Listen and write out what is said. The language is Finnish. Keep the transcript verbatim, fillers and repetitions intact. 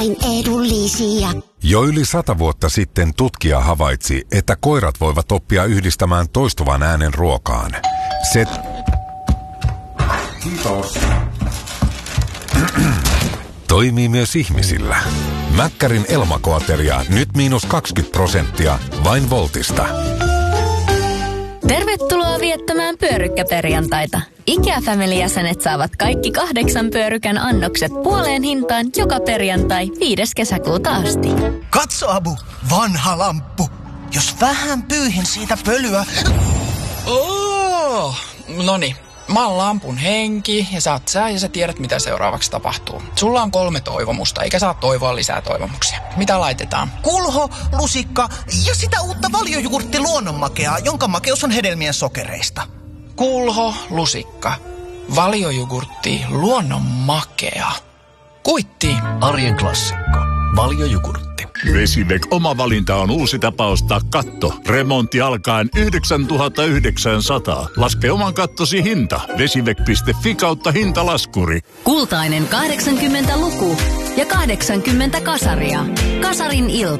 edullisia. Jo yli sata vuotta sitten tutkija havaitsi, että koirat voivat oppia yhdistämään toistuvan äänen ruokaan. Se... Kiitos. Toimii myös ihmisillä. Mäkkärin Elmakoateria nyt miinus kaksikymmentä prosenttia vain Voltista. Tervetuloa viettämään pyörykkäperjantaita. IKEA-family-jäsenet saavat kaikki kahdeksan pyörykän annokset puoleen hintaan joka perjantai viides kesäkuuta asti. Katso, Abu, vanha lamppu. Jos vähän pyyhin siitä pölyä... Oh, noni. Mä oon lampun henki ja sä oot sä ja sä tiedät mitä seuraavaksi tapahtuu. Sulla on kolme toivomusta eikä saa toivoa lisää toivomuksia. Mitä laitetaan? Kulho, lusikka ja sitä uutta valiojugurtti luonnonmakeaa, jonka makeus on hedelmien sokereista. Kulho, lusikka, valiojugurtti, luonnonmakea. Kuitti. Arjen klassikko. Valiojugurtti. Vesivac oma valinta on uusi tapa ostaa katto. Remontti alkaen yhdeksäntuhatta yhdeksänsataa. Laske oman kattosi hinta. Vesivac piste fi kautta hintalaskuri. Kultainen kahdeksankymmentä luku ja kahdeksankymmentä kasaria. Kasarin ilta.